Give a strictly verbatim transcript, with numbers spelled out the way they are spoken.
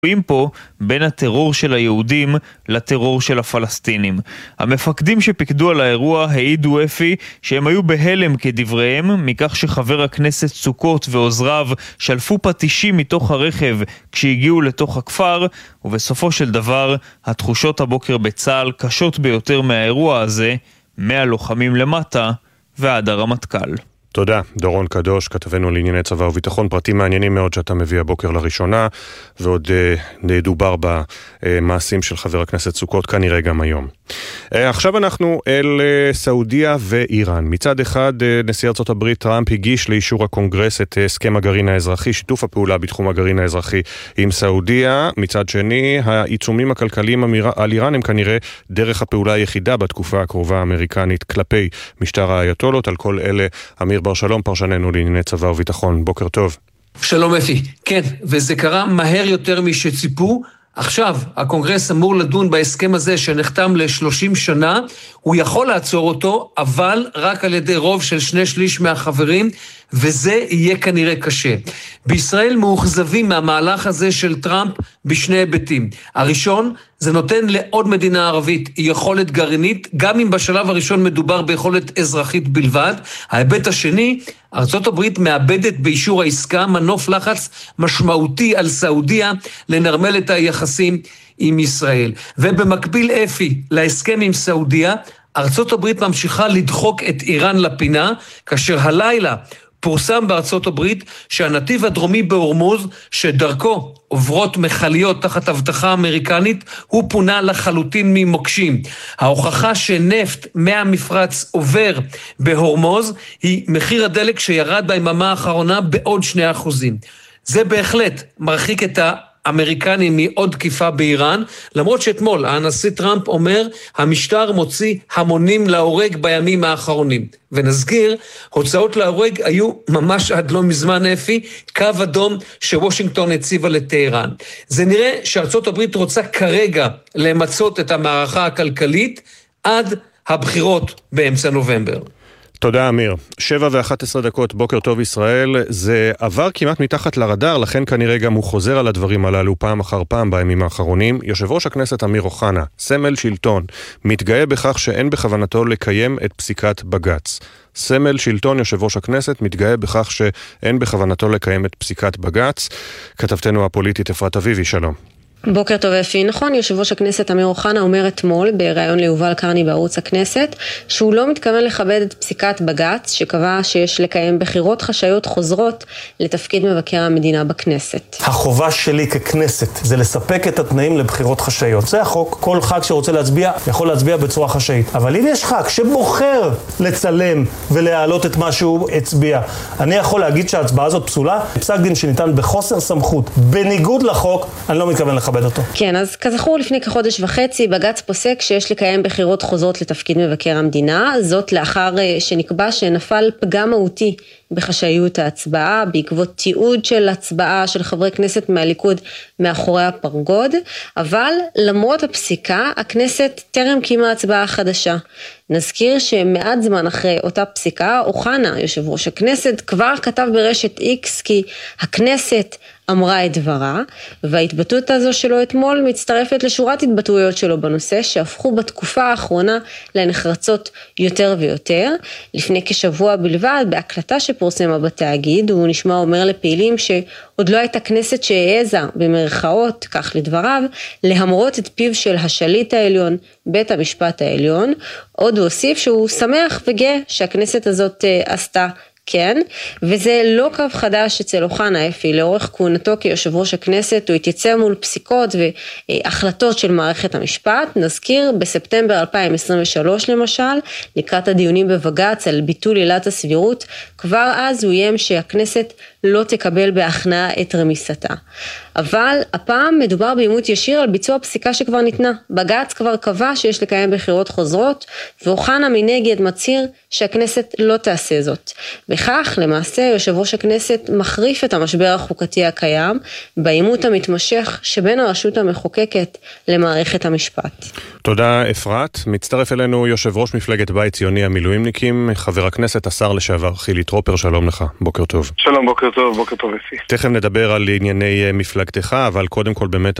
פה בין הטרור של היהודים לטרור של הפלסטינים. המפקדים שפיקדו על האירוע העידו אפי שהם היו בהלם כדבריהם מכך שחבר הכנסת סוכות ועוזריו שלפו פטישים מתוך הרכב כשהגיעו לתוך הכפר, ובסופו של דבר התחושות הבוקר בצה"ל קשות ביותר מהאירוע הזה, מהלוחמים למטה ועד הרמטכ"ל. תודה, דורון קדוש, כתבנו לענייני צבא וביטחון. פרטים מעניינים מאוד שאתה מביא הבוקר לראשונה, ועוד אה, דובר במעשים של חבר הכנסת סוכות כנראה גם היום. אה, עכשיו אנחנו אל אה, סעודיה ואיראן. מצד אחד, אה, נשיא ארצות הברית טראמפ הגיש לאישור הקונגרס את הסכם הגרעין האזרחי, שיתוף הפעולה בתחום הגרעין האזרחי עם סעודיה. מצד שני, העיצומים הכלכליים על איראן הם כנראה דרך הפעולה היחידה בתקופה הקרובה האמריקנית כלפי משטר האייתולות. על כל אלה אמיר בר שלום, פרשננו לענייני צבא וביטחון. בוקר טוב. שלום אפי. כן, וזה קרה מהר יותר משציפו. עכשיו, הקונגרס אמור לדון בהסכם הזה שנחתם ל-שלושים שנה, הוא יכול לעצור אותו, אבל רק על ידי רוב של שני שליש מהחברים, וזה יהיה כנראה קשה. בישראל מאוכזבים מהמהלך הזה של טראמפ בשני היבטים. הראשון, זה נותן לעוד מדינה ערבית יכולת גרעינית, גם אם בשלב הראשון מדובר ביכולת אזרחית בלבד. ההיבט השני, ארצות הברית מאבדת באישור העסקה מנוף לחץ משמעותי על סעודיה לנרמל את היחסים עם ישראל. ובמקביל אפי להסכם עם סעודיה, ארצות הברית ממשיכה לדחוק את איראן לפינה, כאשר הלילה פורסם בארצות הברית שהנתיב הדרומי בהורמוז, שדרכו עוברות מכליות תחת הבטחה אמריקנית, הוא פונה לחלוטין ממוקשים. ההוכחה שנפט מהמפרץ עובר בהורמוז, היא מחיר הדלק שירד ביממה האחרונה בעוד שני אחוזים. זה בהחלט מרחיק את ה... אמריקנים מעוד תקיפה באיראן, למרות שאתמול הנשיא טראמפ אומר, המשטר מוציא המונים להורג בימים האחרונים. ונזכיר, הוצאות להורג היו ממש עד לא מזמן אפי, קו אדום שוושינגטון הציבה לטהרן. זה נראה שארצות הברית רוצה כרגע למצות את המערכה הכלכלית עד הבחירות באמצע נובמבר. תודה אמיר. שבע ואחת עשרה דקות, בוקר טוב ישראל. זה עבר כמעט מתחת לרדאר, לכן כנראה גם הוא חוזר על הדברים הללו פעם אחר פעם בימים האחרונים. יושב ראש הכנסת אמיר אוחנה, סמל שלטון, מתגאה בכך שאין בכוונתו לקיים את פסיקת בג"ץ. סמל שלטון, יושב ראש הכנסת, מתגאה בכך שאין בכוונתו לקיים את פסיקת בג"ץ. כתבתנו הפוליטית אפרת אביבי, שלום. בוקר טוב אפי. נכון, יושב ראש הכנסת אמיר אוחנה אומר אתמול בראיון ליובל קרני בערוץ הכנסת שהוא לא מתכוון לכבד את פסיקת בג"ץ שקבע שיש לקיים בחירות חשאיות חוזרות לתפקיד מבקר המדינה בכנסת. החובה שלי ככנסת זה לספק את התנאים לבחירות חשאיות. זה החוק. כל ח"כ שרוצה להצביע יכול להצביע בצורה חשאית. אבל אם יש ח"כ שבוחר לצלם ולהעלות את מה שהוא הצביע, אני יכול להגיד שההצבעה הזאת פסולה? פסק דין שניתן בחוסר סמכות בניגוד לחוק, אני לא מתכוון לכבד. כן, אז כזכור לפני כחודש וחצי בג"ץ פוסק שיש לקיים בחירות חוזרות לתפקיד מבקר המדינה, זאת לאחר שנקבע שנפל פגם מהותי בחשאיות ההצבעה בעקבות תיעוד של הצבעה של חברי כנסת מהליכוד מאחורי הפרגוד, אבל למרות הפסיקה הכנסת טרם קיימה הצבעה חדשה. נזכיר שמעט זמן אחרי אותה פסיקה אוחנה, יושב ראש הכנסת, כבר כתב ברשת איקס כי הכנסת אמרה את דברה, וההתבטאות הזו שלו אתמול מצטרפת לשורת התבטאויות שלו בנושא שהפכו בתקופה האחרונה לנחרצות יותר ויותר. לפני כשבוע בלבד בהקלטה שפורסמה בתאגיד הוא נשמע אומר לפעילים שעוד לא הייתה כנסת שהעזה במרכאות, כך לדבריו, להמרות את פיו של השליט העליון, בית המשפט העליון. עוד הוא הוסיף שהוא שמח וגאה שהכנסת הזאת עשתה כן, וזה לא קו חדש אצל אוחנה אפי. לאורך כהונתו כיושב ראש הכנסת הוא התייצב מול פסיקות והחלטות של מערכת המשפט. נזכיר בספטמבר אלפיים עשרים ושלוש למשל, לקראת הדיונים בבג"ץ על ביטול עילת הסבירות, כבר אז הוא איים שהכנסת לא תקבל בהכנעה את רמיסתה. אבל הפעם מדובר בעימות ישיר על ביצוע פסיקה שכבר ניתנה. בג"ץ כבר קבע שיש לקיים בחירות חוזרות, ואוחנה מנגד מצהיר שהכנסת לא תעשה זאת. בכך למעשה יושב ראש הכנסת מחריף את המשבר החוקתי הקיים בעימות המתמשך שבין הרשות המחוקקת למערכת המשפט. תודה אפרת. מצטרף אלינו יושב ראש מפלגת בית ציוני המילואימניקים, חבר הכנסת השר לשעבר חילי טרופר, שלום לך, בוקר טוב. שלום, בוקר טוב, בוקר טוב אפי. תכף נדבר על ענייני מפלגתך, אבל קודם כל באמת